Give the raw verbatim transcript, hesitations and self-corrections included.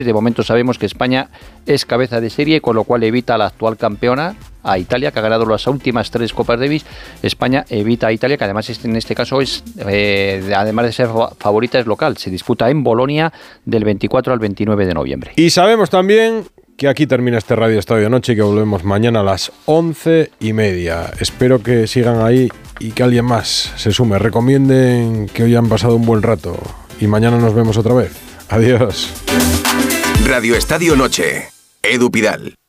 De momento sabemos que España es cabeza de serie, con lo cual evita a la actual campeona, a Italia, que ha ganado las últimas tres Copas Davis. España evita a Italia, que además en este caso es, eh, además de ser favorita, es local. Se disputa en Bolonia del veinticuatro al veintinueve de noviembre. Y sabemos también que aquí termina este Radio Estadio Noche y que volvemos mañana a las once y media. Espero que sigan ahí y que alguien más se sume. Recomienden que hoy han pasado un buen rato y mañana nos vemos otra vez. Adiós. Radio Estadio Noche. Edu Pidal.